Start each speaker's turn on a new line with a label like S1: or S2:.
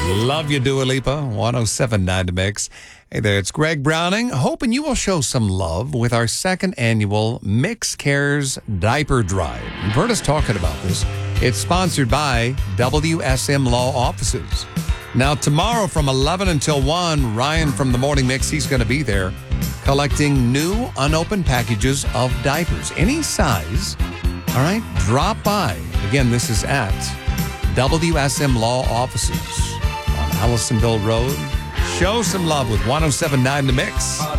S1: Love you, Dua Lipa. 107.9 The Mix. Hey there, it's Greg Browning. Hoping you will show some love with our second annual Mix Cares Diaper Drive. You've heard us talking about this. It's sponsored by WSM Law Offices. Now, tomorrow from 11 until 1, Ryan from the Morning Mix, he's going to be there collecting new unopened packages of diapers, any size. All right, drop by. Again, this is at WSM Law Offices on Allisonville Road. Show some love with 107.9 The Mix.